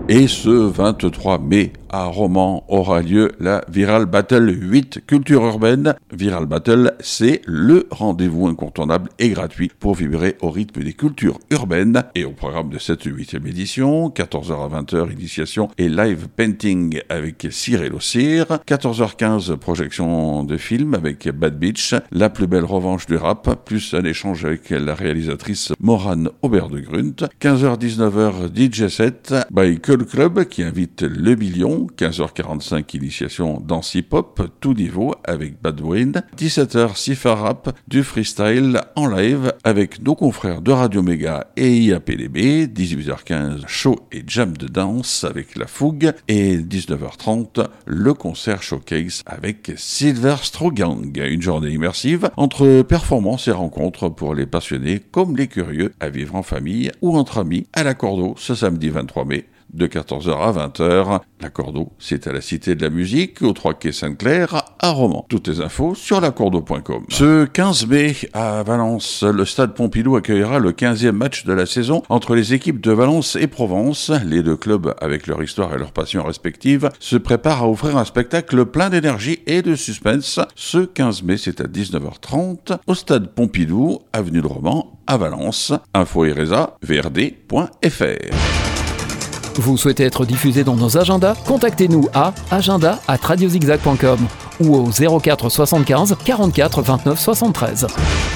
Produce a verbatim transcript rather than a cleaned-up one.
Et ce vingt-trois mai, à Romans, aura lieu la Viral Battle huit Culture Urbaine. Viral Battle, c'est le rendez-vous incontournable et gratuit pour vibrer au rythme des cultures urbaines. Et au programme de cette huitième édition, quatorze heures à vingt heures, initiation et live painting avec Cyril Ossir. quatorze heures quinze, projection de film avec Bad Beach, La plus belle revanche du rap, plus un échange avec la réalisatrice Morane Aubert-de-Grunt. quinze heures dix-neuf heures, D J set by Call Club qui invite Le Billion. quinze heures quarante-cinq, initiation danse hip-hop, tout niveau avec Bad Wind. dix-sept heures, Cypher Rap, du freestyle en live avec nos confrères de Radio Méga et I A P D B. dix-huit heures quinze, show et jam de danse avec La Fougue. Et dix-neuf heures trente, le concert showcase avec Silver Straw Gang. Une journée immersive entre performances et rencontres pour les passionnés comme les curieux à vivre en famille ou entre amis à la Cordeau ce samedi vingt-trois mai. De quatorze heures à vingt heures. La Cordeau, c'est à la Cité de la Musique, au trois quai Sainte-Claire, à Romans. Toutes les infos sur lacordeau point com. Ce quinze mai, à Valence, le stade Pompidou accueillera le quinzième match de la saison entre les équipes de Valence et Provence. Les deux clubs, avec leur histoire et leur passion respectives, se préparent à offrir un spectacle plein d'énergie et de suspense. Ce quinze mai, c'est à dix-neuf heures trente, au stade Pompidou, avenue de Romans, à Valence. Info et résa, v r d point f r. Vous souhaitez être diffusé dans nos agendas? Contactez-nous à agenda arobase radiozigzag point com ou au zéro quatre soixante-quinze quarante-quatre vingt-neuf soixante-treize.